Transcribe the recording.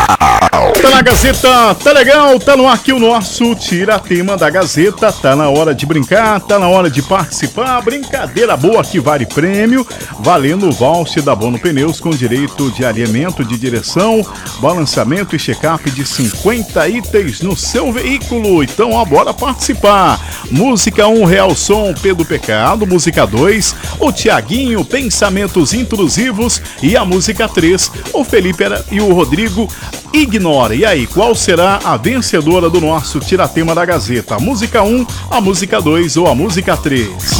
Tá na Gazeta, tá legal, tá no ar aqui o nosso Tiratema da Gazeta. Tá na hora de brincar, tá na hora de participar. Brincadeira boa que vale prêmio, valendo o voucher da Bono Pneus com direito de alinhamento de direção, balanceamento e check-up de 50 itens no seu veículo. Então, ó, bora participar. Música 1, Real Som, Pedro Pecado. Música 2, o Tiaguinho, Pensamentos Intrusivos. E a música 3, o Felipe e o Rodrigo, Ignora. E aí, qual será a vencedora do nosso Tiratema da Gazeta? A música 1, a música 2 ou a música 3?